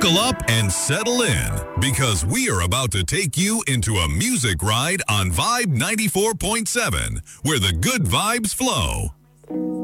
Buckle up and settle in because we are about to take you into a music ride on Vibe 94.7 where the good vibes flow.